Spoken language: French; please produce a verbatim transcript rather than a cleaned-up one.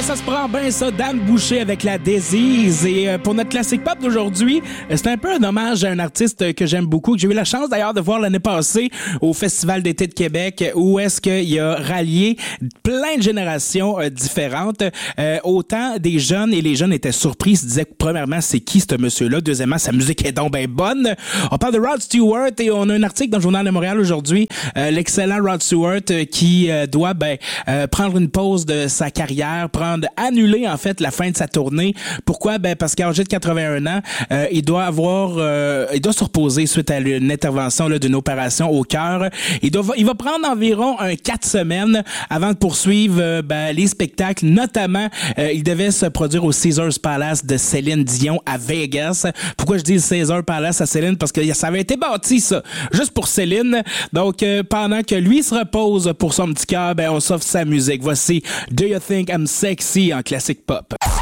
ça se prend bien ça, Dan Boucher avec la Disease. Et euh, pour notre classique pop d'aujourd'hui, euh, c'est un peu un hommage à un artiste que j'aime beaucoup, que j'ai eu la chance d'ailleurs de voir l'année passée au Festival d'été de Québec, où est-ce qu'il a rallié plein de générations euh, différentes. Euh, autant des jeunes, et les jeunes étaient surpris, ils se disaient que premièrement, c'est qui ce monsieur-là? Deuxièmement, sa musique est donc bien bonne. On parle de Rod Stewart et on a un article dans le Journal de Montréal aujourd'hui, euh, l'excellent Rod Stewart euh, qui euh, doit ben, euh, prendre une pause de sa carrière, prendre, annuler en fait la fin de sa tournée. Pourquoi? Ben parce qu'à âgé de quatre-vingt-un ans, euh, il doit avoir, euh, il doit se reposer suite à une intervention là, d'une opération au cœur. Il doit, il va prendre environ un quatre semaines avant de poursuivre euh, ben, les spectacles. Notamment, euh, il devait se produire au Caesars Palace de Céline Dion à Vegas. Pourquoi je dis le Caesars Palace à Céline? Parce que ça avait été bâti ça, juste pour Céline. Donc euh, pendant que lui se repose pour son petit cœur, ben on s'offre sa musique. Voici Do You Think I'm Sexy en classique pop.